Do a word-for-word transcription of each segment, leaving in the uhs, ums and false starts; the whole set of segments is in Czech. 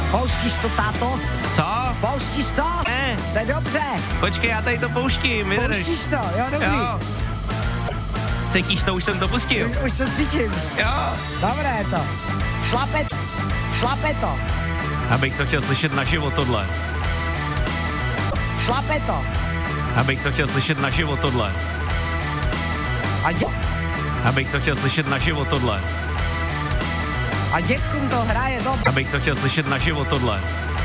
Pouštíš to, táto? Co? Pouštíš to? Ne. To je dobře. Počkej, já tady to pouštím, vydrž. Pouštíš to, jo, dobrý. Jo. Cítíš to, už jsem to pustil. Už, už to cítím. Jo. Dobré je to. Šlape, šlape to. Abych to chtěl slyšet naživo tohle. Šlape to. Abych to chtěl slyšet naživo tohle. A dě... Abych to chtěl slyšet naživo tohle. A dětkům to hraje dobře. Abych to chtěl slyšet naživo tohle.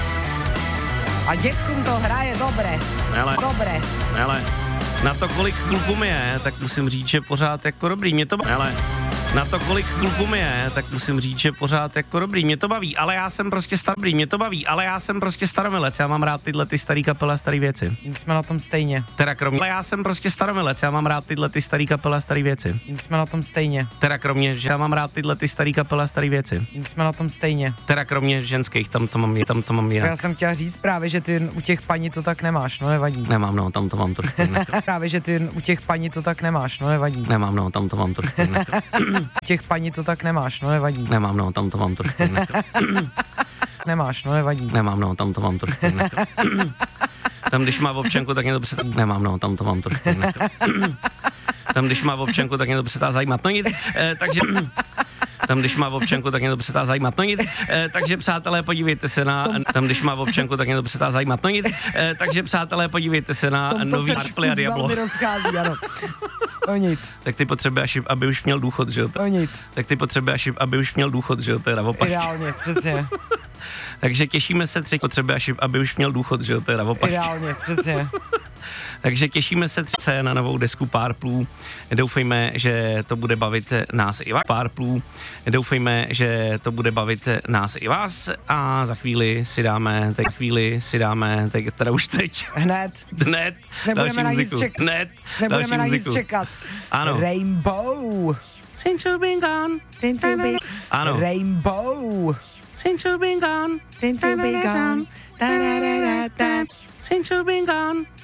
A dětkům to hraje dobré. Hele, Dobré. hele, na to, kolik klukům je, tak musím říct, že pořád jako dobrý. Mě to baví. Hele, na to, kolik klukům je, tak musím říct, že pořád jako dobrý. Mě to baví, ale já jsem prostě starý. Mě to baví, ale já jsem prostě staromilec. Já mám rád tyhle ty starý kapely a starý věci. Jsme na tom stejně. Teda kromě, ale já jsem prostě staromilec. Já mám rád tyhle ty starý kapely a starý věci. Jsme na tom stejně. Teda kromě, že já mám rád tyhle ty starý kapely a starý věci. Jsme na tom stejně. Teda kromě ženských, tam to mám, tam to mám jinak. Já jsem chtěla říct právě, že ty u těch paní to tak nemáš, no nevadí. Nemám, no, tam to mám trošku jinak. Právě, že ty u těch paní to tak nemáš, no nevadí. Nemám, no, tam to mám trošku jinak. U těch paní to tak nemáš, no nevadí. Nemám, no, tam to mám trošku jinak. Nemáš, no nevadí. Nemám, no, tam to mám trošku jinak. Tam, když má občanku, tak mě to přestá... Nemám, no, tam to mám trošku jinak. Tam, když má občanku, tak mě to přestá zajímat. No nic, eh, takže... Tam, když má občanku, tak mě to přestá zajímat. No nic, eh, takže přátelé, podívejte se na... Tam, když má občanku, tak mě to přestá zajímat. No nic, eh, takže přátelé, podívejte se na nový Arpley a Diablo. Rozchází, ano. O nic. Tak ty potřebuješ, aby už měl důchod, že jo? O nic. Tak ty potřebuješ, aby už měl důchod, že jo? To je naopak. Ideálně, přesně. Takže těšíme se tři, potřebuješ, aby už měl důchod, že jo? To je naopak. Ideálně, přesně. Takže těšíme se tři na novou desku Párplů. Doufejme, že to bude bavit nás i vás. Párplů. Doufejme, že to bude bavit nás i vás. A za chvíli si dáme, teď chvíli si dáme, teď, teda už teď. Hned. Hned. Nebudeme na nic čekat. Hned. Nebudeme na nic čekat. Ano. Rainbow. Since you've been gone. Since you've been... Ano. Rainbow. Since you've been gone. Since you've been gone. Da, da, da, da, da. Since you've been gone.